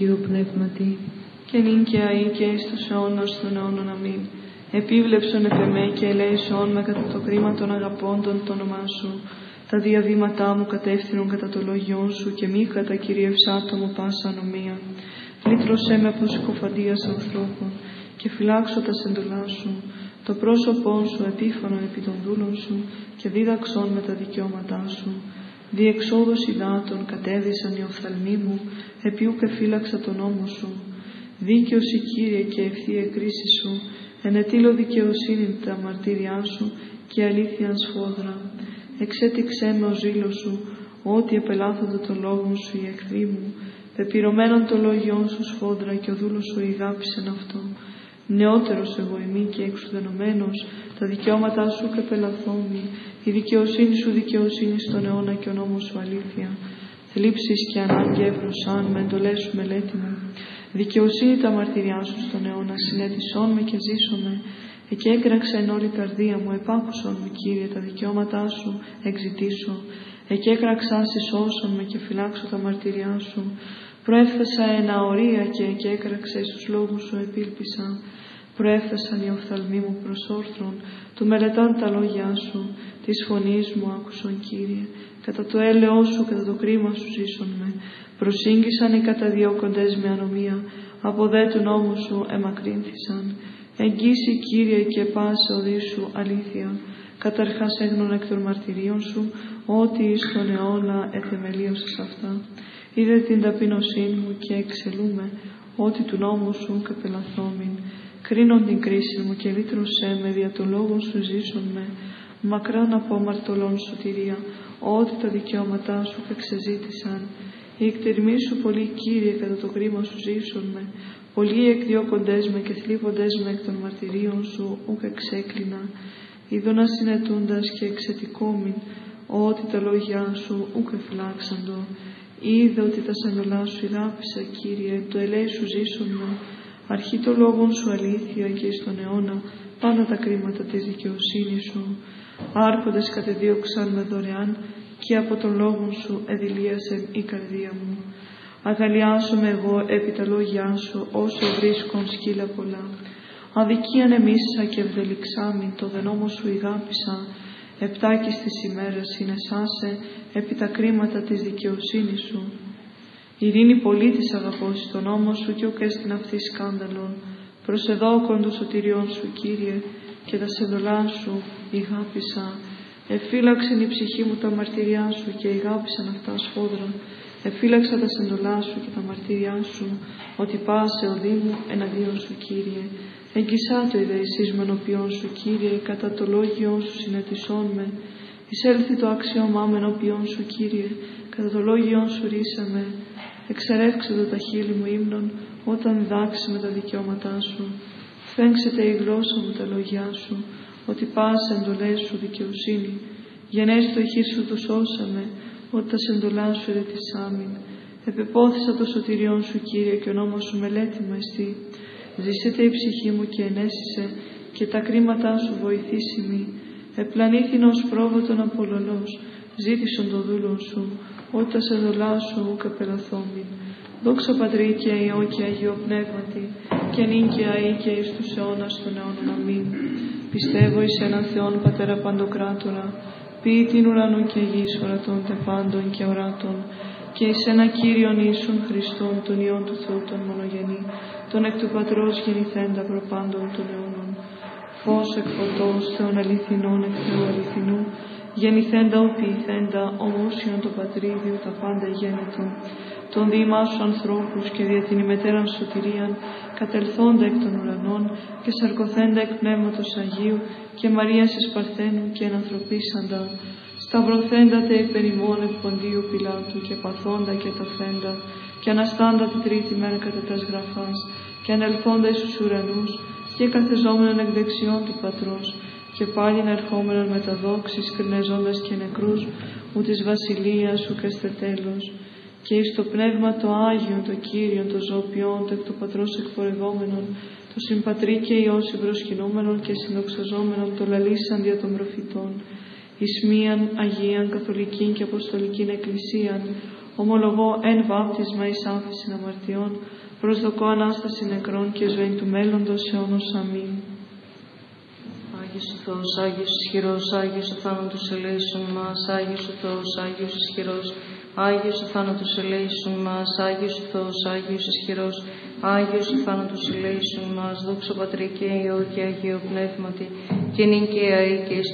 Αγίου Πνεύματι, και νυν και αεί και εις τους αιώνας των αιώνων. Αμήν. Επίβλεψον επ' εμέ και ελέησον με κατά το κρίμα των αγαπώντων το όνομά σου. Τα διαβήματά μου κατεύθυνον κατά το λόγιόν σου και μη κατακυριευσάτο μου πάσα ανομία. Λύτρωσέ με από συκοφαντίας ανθρώπων και φυλάξω τα σεντολά σου. Το πρόσωπόν σου επίφανον επί των δούλων σου και δίδαξον με τα δικαιώματά σου. Διεξόδους υδάτων κατέδυσαν οι οφθαλμοί μου, επί ουκ εφύλαξα τον νόμο σου. Δίκαιος η Κύριε και ευθεία κρίση σου, ενετήλω δικαιοσύνη τα μαρτύριά σου και αλήθειαν σφόδρα. Εξέτηξέ με ο ζήλος σου, ότι επελάθονται το λόγο σου οι εχθροί μου. Πεπυρωμένον το λόγιόν σου σφόδρα και ο δούλος σου ηγάπησεν αυτό. Νεότερος εγώ ημί και εξουδενωμένος, τα δικαιώματά σου καπελαθόμη, η δικαιοσύνη σου δικαιοσύνη στον αιώνα και ο νόμος σου αλήθεια. Θλίψεις και ανάγκη εύρωσαν με εντολές σου μελέτη μου. Δικαιοσύνη τα μαρτυριά σου στον αιώνα, συνέτησόν με και ζήσομαι. Εκεί έκραξα εν όλη καρδία μου, επάκουσον μου Κύριε τα δικαιώματά σου, εξητήσω. Εκεί έκραξα συσώσον με και φυλάξω τα μαρτυριά σου. Προέφθασα εν αορία και εκεί έκραξα εις τους λόγους σου επίλπισα. Προέφθασαν οι οφθαλμοί μου προς όρθρον, του μελετάν τα λόγια σου, της φωνής μου άκουσον Κύριε. Κατά το έλεος σου, κατά το κρίμα σου ζήσον με. Προσήγγισαν οι καταδιώκοντες με ανομία, από δε του νόμου σου εμακρύνθησαν. Εγγύσει Κύριε και πάσε οδή σου αλήθεια. Καταρχάς έγνων εκ των μαρτυρίων σου, ότι εις τον αιώνα εθεμελίωσες αυτά. Είδε την ταπεινωσύνη μου και εξελούμε, ότι του νόμου σου καπελαθόμην. Κρίνον την κρίση μου και λύτρωσέ με, δια το λόγο σου ζήσον με. Μακράν από αμαρτωλών σωτηρία, ότι τα δικαιώματά σου εξεζήτησαν. Οι εκτερμοί σου πολλοί Κύριε κατά το κρίμα σου ζήσον με. Πολλοί εκδιώκοντές με και θλίβοντές με εκ των μαρτυρίων σου ουκ εξέκλεινα. Είδωνα συνετούντας και εξαιτικόμην, ότι τα λόγια σου ουκ εφυλάξαντο. Είδε ότι τα σαντολά σου ηγάπησα Κύριε, το ελέη σου ζήσον με. Αρχή το λόγον σου αλήθεια και εις τον αιώνα, πάντα τα κρίματα της δικαιοσύνης σου. Άρχοντες κατεδίωξαν με δωρεάν και από τον λόγον σου εδηλίασεν η καρδία μου. Αγαλιάσομαι εγώ επί τα λόγια σου, όσο βρίσκον σκύλα πολλά. Αδικίαν εμίσα και ευδελιξάμιν, το δε νόμο σου ηγάπησα. Επτάκις της ημέρας συνεσάσε επί τα κρίματα της δικαιοσύνης σου. Ειρήνη πολύ της αγαπώς το νόμο σου και ουκ έστιν αυτή σκάνδαλον. Προσεδώκον το σωτηριόν σου Κύριε και τα σεδολά σου ηγάπησα. Εφύλαξεν η ψυχή μου τα μαρτυριά σου και ηγάπησαν αυτά σφόδρα. Εφύλαξα τα σεντολά σου και τα μαρτυριά σου, ότι πάσε οδή μου εναντίον σου Κύριε. Εγγισάτο η δεησής ενώπιον σου Κύριε, κατά το λόγιον σου συνετισόν με. Εισέλθει το αξιωμά με ενώπιον σου Κύριε, κατά το λόγιον σου ρίσαμε. Εξερεύξε το τα χείλη μου ύμνον, όταν διδάξει με τα δικαιώματά σου. Φέγξεται η γλώσσα μου τα λόγια σου, ότι πάσε εντολές σου δικαιοσύνη. Γενέσει το χείρ σου το σώσαμε, ότι τα σεντολά σου ερετησάμιν. Επεπόθησα το σωτηριόν σου Κύριε και ο νόμος σου μελέτη μου εστί. Ζήσεται η ψυχή μου και ενέσισε και τα κρίματά σου βοηθήσιμη. Επλανήθην ως πρόβατον απολωλός, ζήτησον το δούλον σου, ότι τα σεντολά σου καπελαθόμην. Δόξα Πατρί και Υιό και Αγίο Πνεύματι, και νυν και αεί και εις τους αιώνας των αιώνων. Αμήν. Πιστεύω εις έναν Θεόν Πατέρα Παντοκράτορα, ποιητήν ουρανού και γης, ορατών τε πάντων και οράτων, και εις ένα Κύριον Ιησούν Χριστόν, τον Υιόν του Θεού τον μονογενή, τον εκ του Πατρός γεννηθέντα προπάντων των αιώνων. Φως εκ φωτός, Θεόν αληθινών εκ Θεού αληθινού, γεννηθέντα ο ποιηθέντα, ομόσιον το Πατρίδιο τα πάντα γέννητο, τον διημά σου ανθρώπους και δια την ημετέραν σωτηρίαν, κατελθόντα εκ των ουρανών και σαρκωθέντα εκ πνεύματος Αγίου και Μαρίας εις Παρθένου και ενανθρωπίσαντα, σταυρωθέντα τε υπερ ημών εκ Ποντίου Πιλάτου και παθόντα και ταφέντα και αναστάντα τη τρίτη μέρα κατά τας γραφάς και ανελθόντα εις τους ουρανούς και καθεζόμενον εκ δεξιών του Πατρός και πάλιν ερχόμενον με τα δόξης κρινεζόντας και νεκρούς ου της βασιλείας σου καστε τέλος. Και εις το Πνεύμα το Άγιον, το Κύριον, το ζωοποιόν, το εκ του Πατρός εκπορευόμενον, το συμπατρί και Υιό συμπροσκυνούμενον και συνδοξαζόμενον, το λαλήσαν δια των προφητών. εις μίαν Αγίαν Καθολικήν και Αποστολικήν Εκκλησίαν, ομολογώ εν βάπτισμα εις άφεσιν αμαρτιών, προσδοκώ Ανάσταση νεκρών και ζωή του μέλλοντος αιώνος. Αμήν. Άγιος ο Θεός, Άγιος ισχυρός, Άγιος ο θάνατος ελέησον μας, Άγιος ο Θεός, Άγιος ισχυρός, Άγιος ο θάνατος ελέησον μας, Άγιος ο Θεός, Άγιος ισχυρός, Άγιος ο θάνατος ελέησον μας, δόξα Πατρί και Υιό και Αγίο Πνεύματι, και νυν και αεί και εις